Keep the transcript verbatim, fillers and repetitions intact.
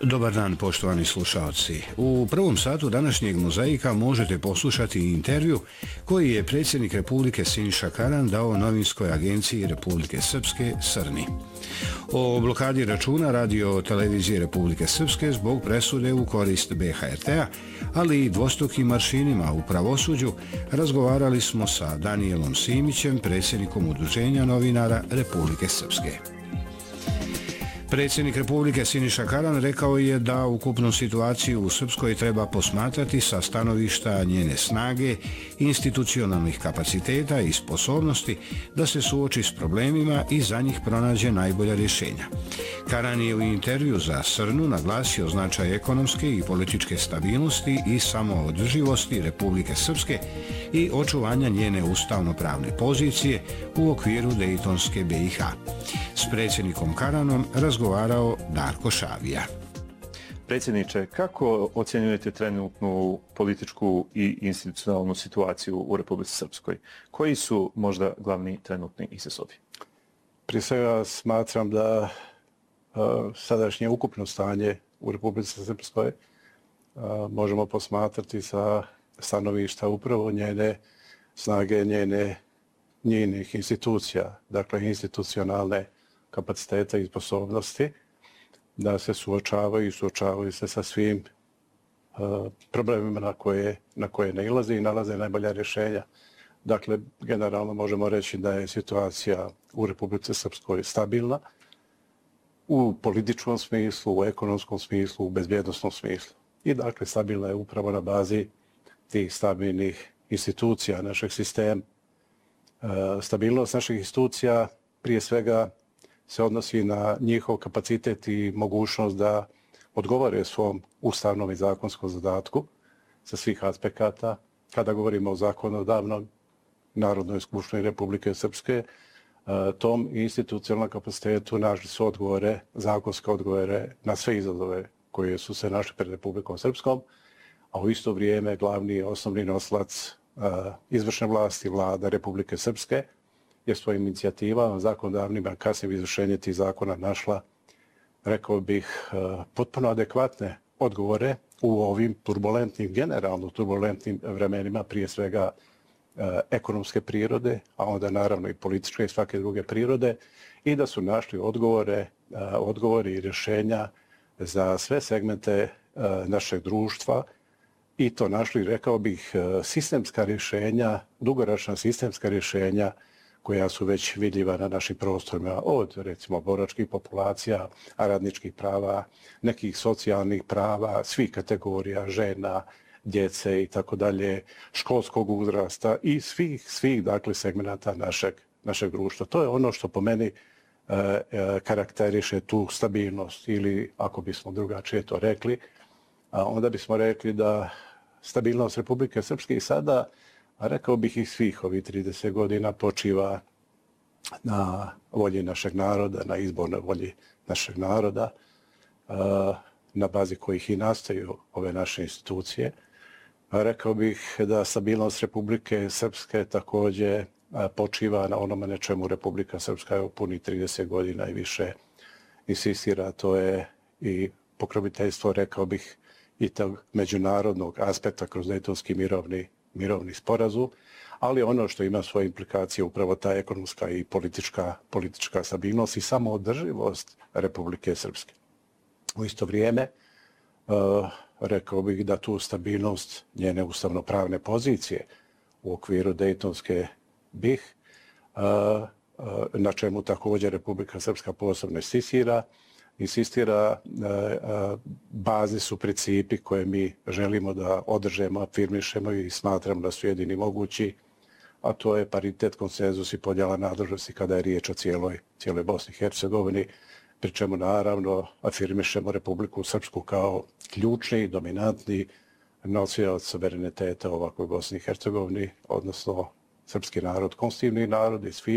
Dobar dan, poštovani slušalci. U prvom satu današnjeg Mozaika možete poslušati intervju koji je predsjednik Republike Siniša Karan dao novinskoj agenciji Republike Srpske Srni. O blokadi računa radio televizije Republike Srpske zbog presude u korist B H R T-a, ali i dvostrukim maršinima u pravosuđu, razgovarali smo sa Danijelom Simićem, predsjednikom Udruženja novinara Republike Srpske. Predsjednik Republike Siniša Karan rekao je da ukupnu situaciju u Srpskoj treba posmatrati sa stanovišta njene snage, institucionalnih kapaciteta i sposobnosti da se suoči s problemima i za njih pronađe najbolja rješenja. Karan je u intervju za Srnu naglasio značaj ekonomske i političke stabilnosti i samoodrživosti Republike Srpske i očuvanja njene ustavno-pravne pozicije u okviru Dejtonske B i H. S predsjednikom Karanom razgovarao Darko Šavija. Predsjedniče, kako ocjenjujete trenutnu političku i institucionalnu situaciju u Republici Srpskoj? Koji su možda glavni trenutni izazovi? Prije svega smatram da uh, sadašnje ukupno stanje u Republici Srpskoj uh, možemo posmatrati sa stanovišta upravo njene snage, njene, njenih institucija, dakle institucionalne kapaciteta i sposobnosti da se suočavaju i suočavaju se sa svim uh, problemima na koje, na koje nailaze i nalaze najbolja rješenja. Dakle, generalno možemo reći da je situacija u Republici Srpskoj stabilna u političkom smislu, u ekonomskom smislu, u bezbjednosnom smislu. I dakle, stabilna je upravo na bazi tih stabilnih institucija našeg sistema. Uh, stabilnost naših institucija prije svega se odnosi na njihov kapacitet i mogućnost da odgovore svom ustavnom i zakonskom zadatku sa svih aspekata. Kada govorimo o zakonodavnom Narodnoj skupštini Republike Srpske, tom institucionalnom kapacitetu našli su odgovore, zakonske odgovore na sve izazove koje su se našli pred Republikom Srpskom, a u isto vrijeme glavni osnovni noslac izvršne vlasti vlada Republike Srpske je svojim inicijativama, zakonodavnim, a kasnije izvršenje tih zakona našla, rekao bih, potpuno adekvatne odgovore u ovim turbulentnim, generalno turbulentnim vremenima, prije svega ekonomske prirode, a onda naravno i političke i svake druge prirode, i da su našli odgovore, odgovori i rješenja za sve segmente našeg društva i to našli, rekao bih, sistemska rješenja, dugoročna sistemska rješenja koja su već vidljiva na našim prostorima od, recimo, boračkih populacija, radničkih prava, nekih socijalnih prava, svih kategorija, žena, djece i tako dalje, školskog uzrasta i svih, svih, dakle, segmenata našeg, našeg društva. To je ono što po meni e, e, karakteriše tu stabilnost ili, ako bismo drugačije to rekli, a onda bismo rekli da stabilnost Republike Srpske i sada, a rekao bih i svih ovih trideset godina, počiva na volji našeg naroda, na izbornoj volji našeg naroda, na bazi kojih i nastaju ove naše institucije. Rekao bih da stabilnost Republike Srpske također počiva na onome na čemu Republika Srpska je puni trideset godina i više insistira, to je i pokroviteljstvo, rekao bih, i tog međunarodnog aspekta kroz Dejtonski mirovni mirovni sporazum, ali ono što ima svoje implikacije upravo ta ekonomska i politička, politička stabilnost i samoodrživost Republike Srpske. U isto vrijeme, uh, rekao bih da tu stabilnost njene ustavno-pravne pozicije u okviru Dejtonske B I H, uh, uh, na čemu također Republika Srpska posebno insistira, insistira, baze su principi koje mi želimo da održemo, afirmišemo i smatramo da su jedini mogući, a to je paritet, konsenzus i podjela nadležnosti kada je riječ o cijeloj, cijeloj Bosni i Hercegovini, pri čemu naravno afirmišemo Republiku Srpsku kao ključni, dominantni nosilac suvereniteta u ovakvoj Bosni i Hercegovini, odnosno srpski narod, konstitutivni narod i svi